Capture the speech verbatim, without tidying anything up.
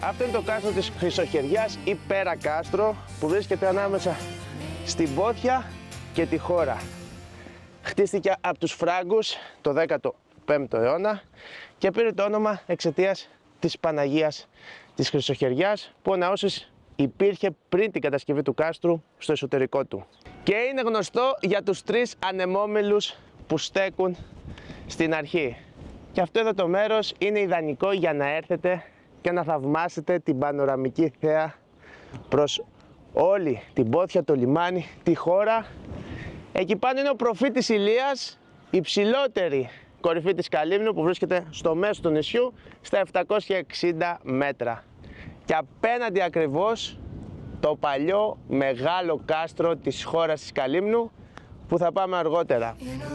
Αυτό είναι το κάστρο της Χρυσοχεριάς ή Πέρα Κάστρο, που βρίσκεται ανάμεσα στην Πόθια και τη Χώρα. Χτίστηκε από τους Φράγκους το δέκατο πέμπτο αιώνα και πήρε το όνομα εξαιτίας της Παναγίας της Χρυσοχεριάς, που ο ναός υπήρχε πριν την κατασκευή του κάστρου στο εσωτερικό του. Και είναι γνωστό για τους τρεις ανεμόμυλους που στέκουν στην αρχή. Και αυτό εδώ το μέρος είναι ιδανικό για να έρθετε και να θαυμάσετε την πανοραμική θέα προς όλη την Πόθια, το λιμάνι, τη Χώρα. Εκεί πάνω είναι ο προφήτης Ηλίας, η ψηλότερη κορυφή της Καλύμνου, που βρίσκεται στο μέσο του νησιού στα επτακόσια εξήντα μέτρα. Και απέναντι ακριβώς το παλιό μεγάλο κάστρο της Χώρας της Καλύμνου, που θα πάμε αργότερα.